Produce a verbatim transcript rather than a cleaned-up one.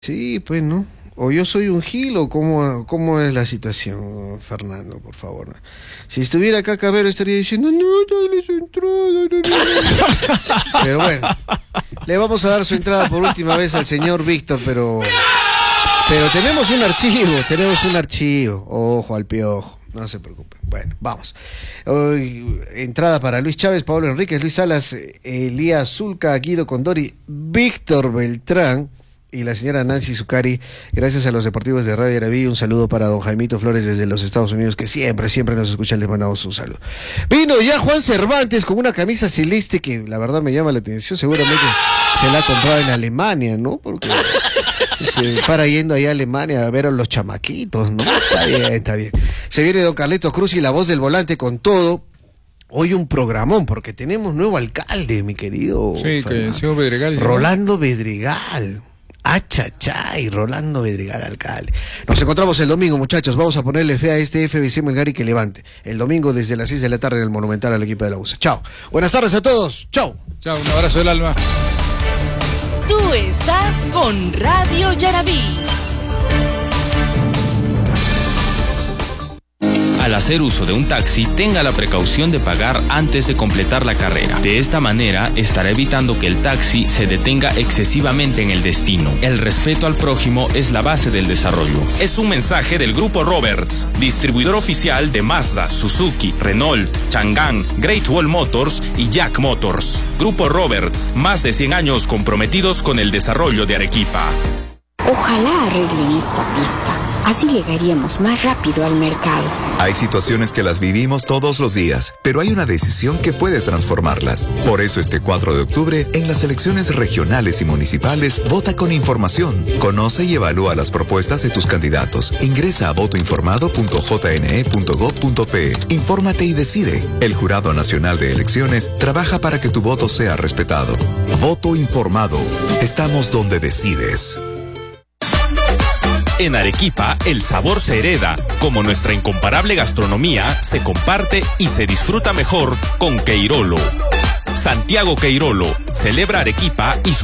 Sí, pues, ¿no? O yo soy un gil o cómo, cómo es la situación, Fernando, por favor. Si estuviera acá Cabero estaría diciendo, no, dale su entrada. No, no. Pero bueno, le vamos a dar su entrada por última vez al señor Víctor, pero... Pero tenemos un archivo, tenemos un archivo. Ojo al piojo, no se preocupen. Bueno, vamos. Hoy, entrada para Luis Chávez, Pablo Enríquez, Luis Salas, Elías Zulca, Guido Condori, Víctor Beltrán y la señora Nancy Zucari. Gracias a los deportivos de Radio Yaraví. Un saludo para don Jaimito Flores desde los Estados Unidos, que siempre, siempre nos escucha. Les mandamos un saludo. Vino ya Juan Cervantes con una camisa celeste que la verdad me llama la atención. Seguramente se la ha comprado en Alemania, ¿no? Porque se para yendo allá a Alemania a ver a los chamaquitos, ¿no? Está bien, está bien. Se viene don Carletos Cruz y la voz del volante con todo. Hoy un programón, porque tenemos nuevo alcalde, mi querido. Sí, que el señor Bedregal. Rolando Bedregal. Achachay, Rolando Bedregal, alcalde. Nos encontramos el domingo, muchachos. Vamos a ponerle fe a este F B C Melgar que levante. El domingo desde las seis de la tarde en el Monumental al equipo de la U C E. Chao. Buenas tardes a todos. Chao. Chao, un abrazo del alma. Tú estás con Radio Yaraví. Al hacer uso de un taxi, tenga la precaución de pagar antes de completar la carrera. De esta manera, estará evitando que el taxi se detenga excesivamente en el destino. El respeto al prójimo es la base del desarrollo. Es un mensaje del Grupo Roberts, distribuidor oficial de Mazda, Suzuki, Renault, Chang'an, Great Wall Motors y Jack Motors. Grupo Roberts, más de cien años comprometidos con el desarrollo de Arequipa. Ojalá arreglen esta pista. Así llegaríamos más rápido al mercado. Hay situaciones que las vivimos todos los días, pero hay una decisión que puede transformarlas. Por eso este cuatro de octubre, en las elecciones regionales y municipales, vota con información. Conoce y evalúa las propuestas de tus candidatos. Ingresa a voto informado punto j n e punto gov punto pe. Infórmate y decide. El Jurado Nacional de Elecciones trabaja para que tu voto sea respetado. Voto informado. Estamos donde decides. En Arequipa, el sabor se hereda, como nuestra incomparable gastronomía se comparte y se disfruta mejor con Queirolo. Santiago Queirolo celebra Arequipa y su